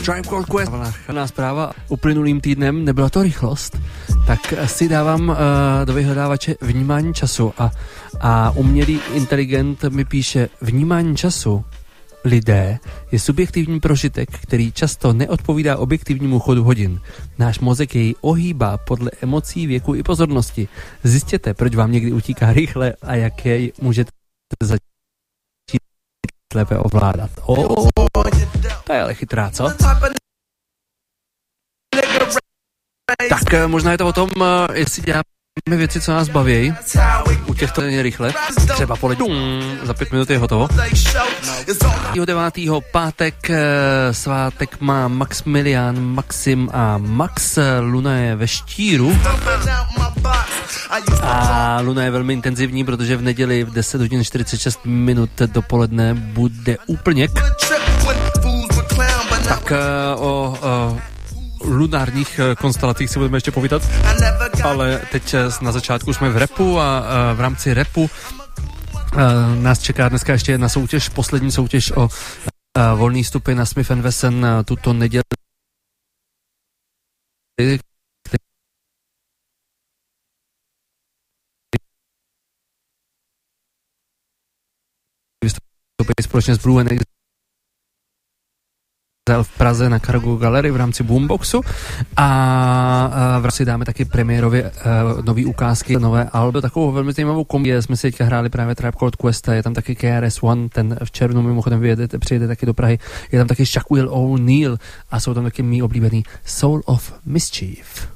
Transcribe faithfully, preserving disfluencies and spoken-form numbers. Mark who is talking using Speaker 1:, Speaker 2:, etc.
Speaker 1: Tribe Called Quest. Na zpráva uplynulým týdnem, nebyla to rychlost, tak si dávám uh, do vyhledávače vnímání času a, a umělý inteligent mi píše vnímání času. Lidé je subjektivní prožitek, který často neodpovídá objektivnímu chodu hodin. Náš mozek jej ohýbá podle emocí, věku i pozornosti. Zjistěte, proč vám někdy utíká rychle a jak jej můžete začít lépe ovládat. Oh, to je ale chytrá, co? Tak možná je to o tom, jestli děláme věci, co nás baví. U těchto je rychle. Třeba poleď. Za pět minut je hotovo. devátého pátek svátek má Maximilian, Maxim a Max. Luna je ve štíru. A Luna je velmi intenzivní, protože v neděli v deset hodin čtyřicet šest minut dopoledne bude úplněk. Tak o... o lunárních konstelacích si budeme ještě povídat, ale teď na začátku jsme v rapu a v rámci rapu nás čeká dneska ještě jedna soutěž, poslední soutěž o volný vstupy na Smith and Wesson tuto neděli. Vystupy společně s Blue and v Praze na Cargo Gallery v rámci Boomboxu a, a v rámci dáme taky premiérově uh, nový ukázky, nové album. Takovou velmi zajímavou kombi jsme si teďka hráli právě Tribe Called Quest, je tam taky K R S One, ten v červnu mimochodem vyjedete, přijede taky do Prahy, je tam taky Shaquille O'Neal a jsou tam taky mý oblíbený Soul of Mischief.